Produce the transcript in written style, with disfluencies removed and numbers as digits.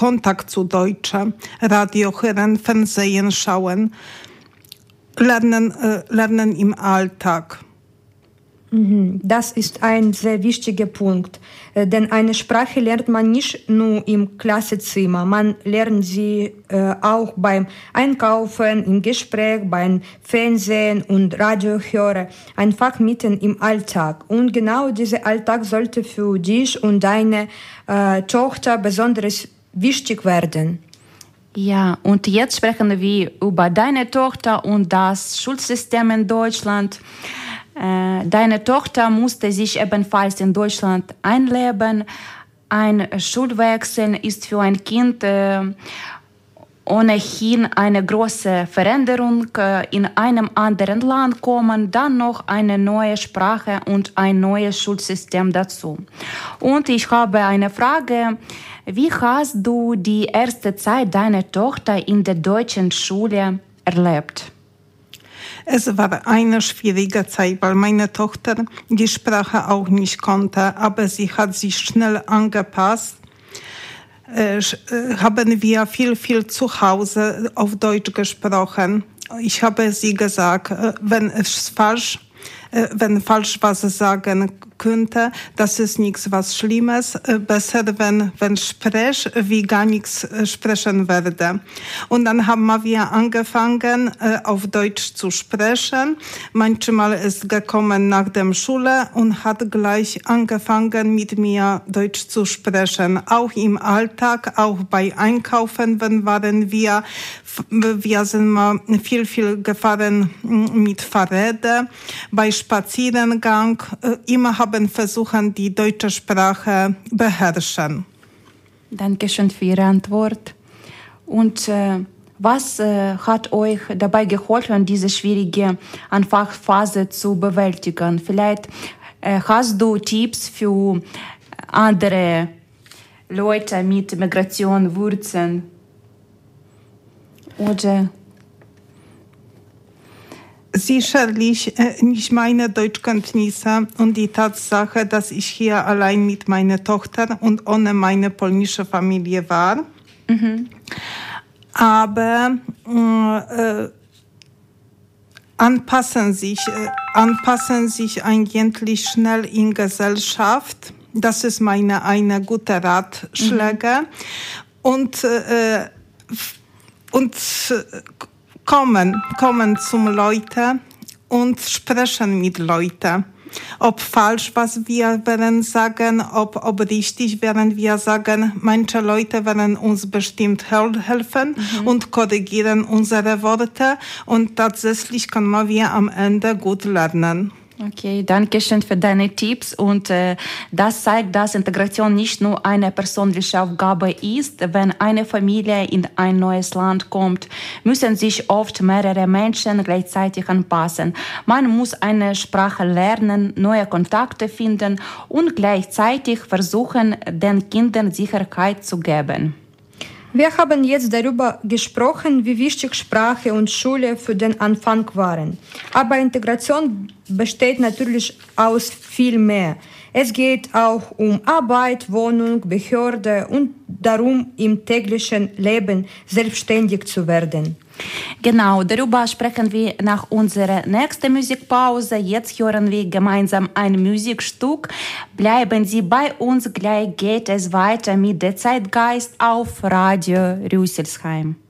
Kontakt zu Deutsche, Radio hören, Fernsehen schauen, lernen im Alltag. Das ist ein sehr wichtiger Punkt, denn eine Sprache lernt man nicht nur im Klassenzimmer, man lernt sie auch beim Einkaufen, im Gespräch, beim Fernsehen und Radio hören, einfach mitten im Alltag. Und genau dieser Alltag sollte für dich und deine Tochter besonders wichtig werden. Ja, und jetzt sprechen wir über deine Tochter und das Schulsystem in Deutschland. Deine Tochter musste sich ebenfalls in Deutschland einleben. Ein Schulwechsel ist für ein Kind ohnehin eine große Veränderung. In einem anderen Land kommen dann noch eine neue Sprache und ein neues Schulsystem dazu. Und ich habe eine Frage. Wie hast du die erste Zeit deiner Tochter in der deutschen Schule erlebt? Es war eine schwierige Zeit, weil meine Tochter die Sprache auch nicht konnte, aber sie hat sich schnell angepasst. Haben wir viel zu Hause auf Deutsch gesprochen. Ich habe sie gesagt, wenn falsch was sagen könnte, das ist nichts was Schlimmes. Besser, wenn sprech, wie gar nichts sprechen werde. Und dann haben wir angefangen, auf Deutsch zu sprechen. Manchmal ist gekommen nach der Schule und hat gleich angefangen, mit mir Deutsch zu sprechen. Auch im Alltag, auch bei Einkaufen, wir sind mal viel gefahren mit Fahrrädern. Bei Spaziergang immer haben versuchen, die deutsche Sprache beherrschen. Dankeschön für Ihre Antwort. Und was hat euch dabei geholfen, diese schwierige Anfangsphase zu bewältigen? Vielleicht hast du Tipps für andere Leute mit Migrationswurzeln? Oder sicherlich nicht meine Deutschkenntnisse und die Tatsache, dass ich hier allein mit meiner Tochter und ohne meine polnische Familie war. Aber anpassen sich eigentlich schnell in Gesellschaft. Das ist eine gute Ratschläge. Und kommen zum Leute und sprechen mit Leuten. Ob falsch, was wir werden sagen, ob richtig werden wir sagen. Manche Leute werden uns bestimmt helfen und korrigieren unsere Worte. Und tatsächlich können wir am Ende gut lernen. Okay, danke schön für deine Tipps. Und das zeigt, dass Integration nicht nur eine persönliche Aufgabe ist. Wenn eine Familie in ein neues Land kommt, müssen sich oft mehrere Menschen gleichzeitig anpassen. Man muss eine Sprache lernen, neue Kontakte finden und gleichzeitig versuchen, den Kindern Sicherheit zu geben. Wir haben jetzt darüber gesprochen, wie wichtig Sprache und Schule für den Anfang waren. Aber Integration besteht natürlich aus viel mehr. Es geht auch um Arbeit, Wohnung, Behörde und darum, im täglichen Leben selbstständig zu werden. Genau, darüber sprechen wir nach unserer nächsten Musikpause. Jetzt hören wir gemeinsam ein Musikstück. Bleiben Sie bei uns, gleich geht es weiter mit der Zeitgeist auf Radio Rüsselsheim.